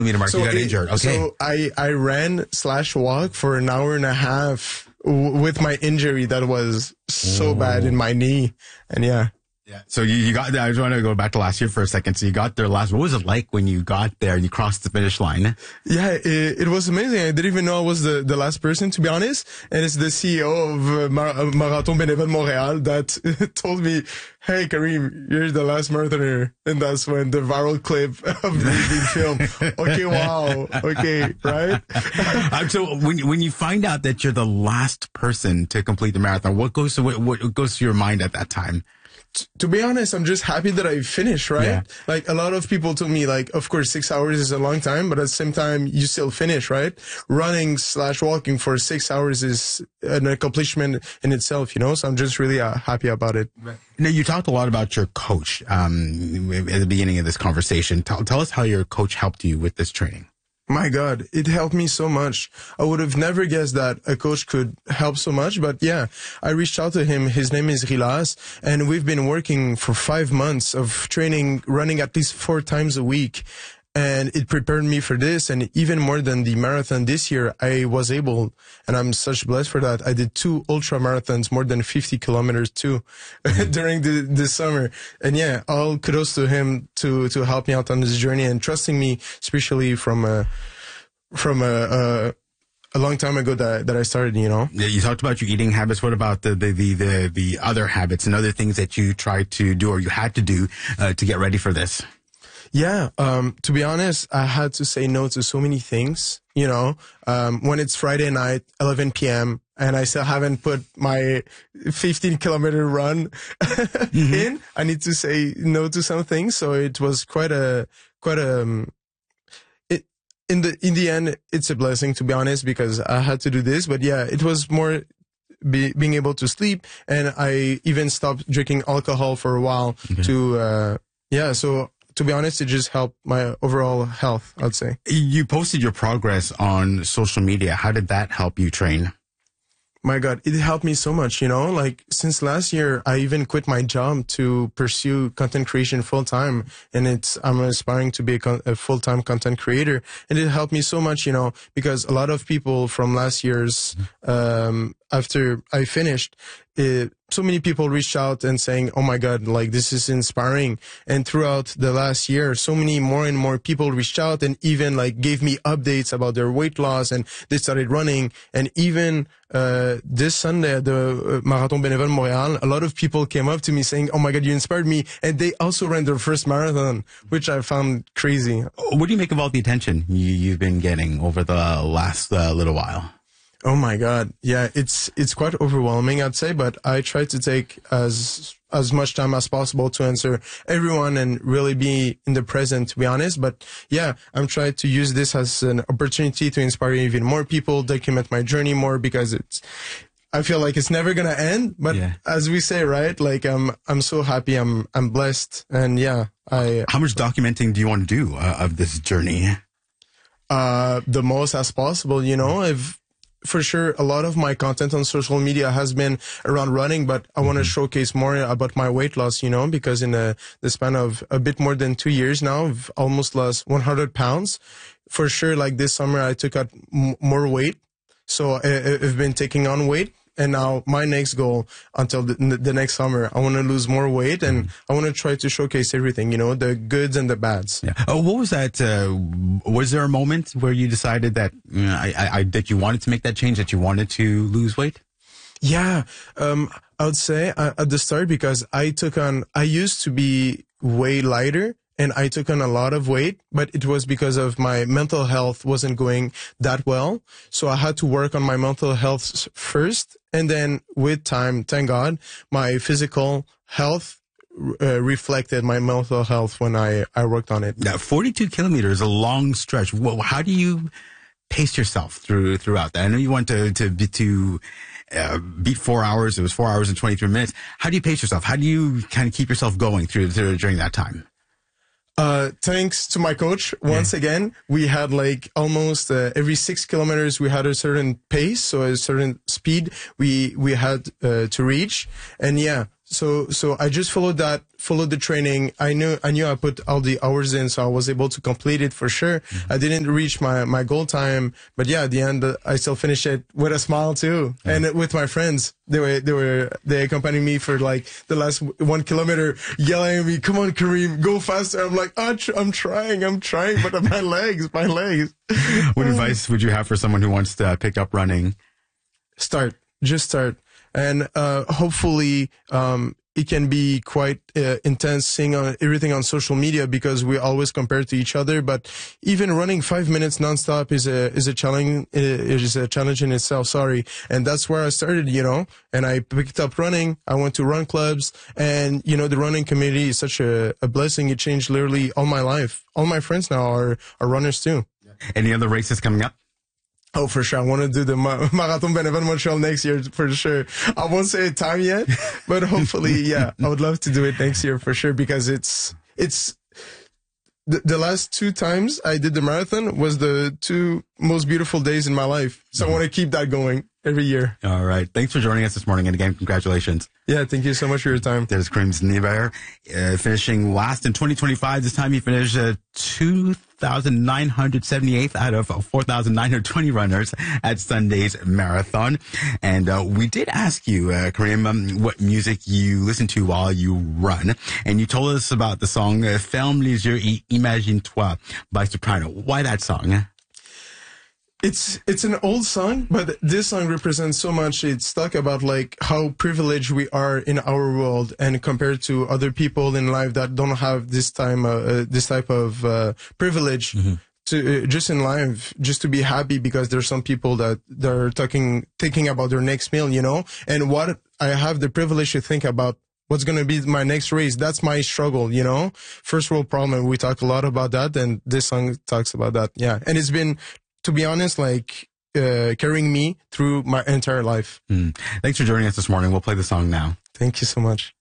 Meter mark, you got injured. Okay. So I ran / walk for an hour and a half with my injury that was so bad in my knee. And yeah. So you got there. I just want to go back to last year for a second. So you got there last. What was it like when you got there and you crossed the finish line? Yeah, it was amazing. I didn't even know I was the last person, to be honest. And it's the CEO of Marathon Bénévole Montréal that told me, "Hey, Karim, you're the last marathoner." And that's when the viral clip of me being filmed. Okay, wow. Okay, right? So when you find out that you're the last person to complete the marathon, what goes to your mind at that time? To be honest, I'm just happy that I finished, right? Yeah. Like, a lot of people told me, like, of course, 6 hours is a long time, but at the same time, you still finish, right? Running / walking for 6 hours is an accomplishment in itself, you know? So I'm just really happy about it. Now, you talked a lot about your coach at the beginning of this conversation. Tell us how your coach helped you with this training. My God, it helped me so much. I would have never guessed that a coach could help so much, but yeah, I reached out to him. His name is Rilas, and we've been working for 5 months of training, running at least 4 times a week. And it prepared me for this. And even more than the marathon this year, I was able, and I'm such blessed for that. I did 2 ultra marathons, more than 50 kilometers too, during the summer. And yeah, all kudos to him to help me out on this journey and trusting me, especially from a long time ago that I started, you know. Yeah, you talked about your eating habits. What about the other habits and other things that you tried to do or you had to do to get ready for this? Yeah, to be honest, I had to say no to so many things, you know, when it's Friday night, 11 p.m., and I still haven't put my 15-kilometer run in, I need to say no to some things. So it was in the end, it's a blessing, to be honest, because I had to do this. But yeah, it was more being able to sleep, and I even stopped drinking alcohol for a while so to be honest, it just helped my overall health, I'd say. You posted your progress on social media. How did that help you train? My God, it helped me so much, you know, like since last year, I even quit my job to pursue content creation full time. And I'm aspiring to be a full-time content creator. And it helped me so much, you know, because a lot of people from last year's, after I finished, so many people reached out and saying, "Oh my God, like this is inspiring." And throughout the last year, so many more and more people reached out and even like gave me updates about their weight loss, and they started running. And even this Sunday at the Marathon Bénévole Montréal, a lot of people came up to me saying, "Oh my God, you inspired me." And they also ran their first marathon, which I found crazy. What do you make of all the attention you've been getting over the last little while? Oh my God. Yeah, it's quite overwhelming, I'd say, but I try to take as much time as possible to answer everyone and really be in the present, to be honest. But yeah, I'm trying to use this as an opportunity to inspire even more people, document my journey more, because I feel like it's never gonna end. But as we say, right? Like I'm so happy. I'm blessed, and yeah. How much documenting do you want to do of this journey? The most as possible, you know. For sure, a lot of my content on social media has been around running, but I want to showcase more about my weight loss, you know, because in the span of a bit more than 2 years now, I've almost lost 100 pounds. For sure, like this summer, I took out more weight. So I've been taking on weight. And now my next goal until the next summer, I want to lose more weight, and I want to try to showcase everything, you know, the goods and the bads. Yeah. What was that? Was there a moment where you decided that that you wanted to make that change, that you wanted to lose weight? Yeah, I would say at the start, because I used to be way lighter. And I took on a lot of weight, but it was because of my mental health wasn't going that well. So I had to work on my mental health first. And then with time, thank God, my physical health reflected my mental health when I worked on it. Now, 42 kilometers, a long stretch. Well, how do you pace yourself throughout that? I know you want to beat 4 hours. It was 4 hours and 23 minutes. How do you pace yourself? How do you kind of keep yourself going during that time? Thanks to my coach, once again, we had like almost every 6 kilometers, we had a certain pace, so a certain speed we had to reach. And yeah, so I just followed the training. I knew I put all the hours in, so I was able to complete it for sure. I didn't reach my goal time, but yeah, at the end I still finished it with a smile too. And with my friends, they accompanied me for like the last 1 kilometer, yelling at me, "Come on, Kareem, go faster." I'm like, I'm trying, but my legs. What advice would you have for someone who wants to pick up running? Just start. And hopefully it can be quite intense seeing everything on social media, because we always compare to each other. But even running 5 minutes nonstop is a challenge. It is a challenge in itself. Sorry, and that's where I started. And I picked up running. I went to run clubs, and the running community is such a blessing. It changed literally all my life. All my friends now are runners too. Any other races coming up? Oh, for sure. I want to do the Marathon Benevent Montreal next year for sure. I won't say a time yet, but hopefully, yeah, I would love to do it next year for sure, because it's the last 2 times I did the marathon was the 2 most beautiful days in my life. So I want to keep that going every year. All right. Thanks for joining us this morning. And again, congratulations. Yeah, thank you so much for your time. There's Kareem Znibar, finishing last in 2025. This time he finished 2,978th out of 4,920 runners at Sunday's marathon. And we did ask you, Kareem, what music you listen to while you run. And you told us about the song Ferme les yeux et imagine-toi by Soprano. Why that song? It's an old song, but this song represents so much. It's talk about like how privileged we are in our world, and compared to other people in life that don't have this type of privilege. Mm-hmm. To just in life, just to be happy, because there's some people that they're thinking about their next meal, and what I have the privilege to think about. What's going to be my next race? That's my struggle, First world problem. We talk a lot about that, and this song talks about that. Yeah, and it's been, to be honest, like carrying me through my entire life. Thanks for joining us this morning. We'll play the song now. Thank you so much.